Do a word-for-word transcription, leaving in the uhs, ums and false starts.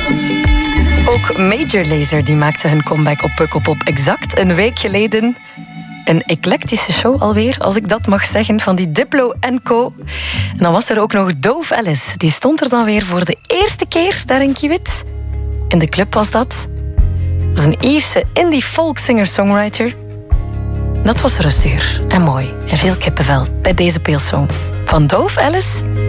Ook Major Lazer die maakte hun comeback op Pukkelpop exact een week geleden. Een eclectische show alweer, als ik dat mag zeggen, van die Diplo en co. En dan was er ook nog Dove Ellis. Die stond er dan weer voor de eerste keer daar in Kiewit. In de club was dat. Dat is een Ierse indie folk singer-songwriter. Dat was rustiger en mooi en veel kippenvel bij deze peelsong van Dove Ellis.